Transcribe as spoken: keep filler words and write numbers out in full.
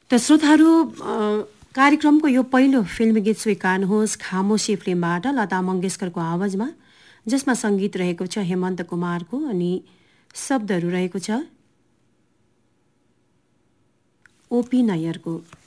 त श्रोताहरू, कार्यक्रमको यो पहिलो फिल्मी गीत स्वीकार्नुहोस् खामोशी फिल्मबाट लता मङ्गेशकरको आवाजमा, जसमा सङ्गीत रहेको छ हेमन्त कुमारको अनि शब्दहरू रहेको छ ओपी नयरको।